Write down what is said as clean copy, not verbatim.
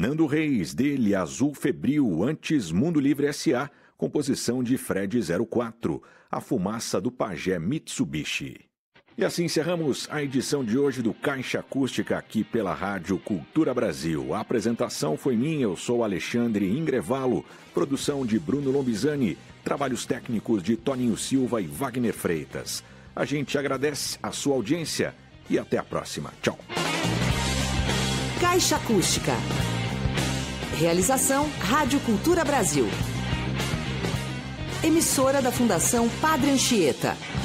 Nando Reis, dele Azul Febril, antes Mundo Livre S.A., composição de Fred 04, A Fumaça do Pajé Mitsubishi. E assim encerramos a edição de hoje do Caixa Acústica aqui pela Rádio Cultura Brasil. A apresentação foi minha, eu sou Alexandre Ingrevalo, produção de Bruno Lombizani, trabalhos técnicos de Toninho Silva e Wagner Freitas. A gente agradece a sua audiência e até a próxima. Tchau. Caixa Acústica. Realização Rádio Cultura Brasil. Emissora da Fundação Padre Anchieta.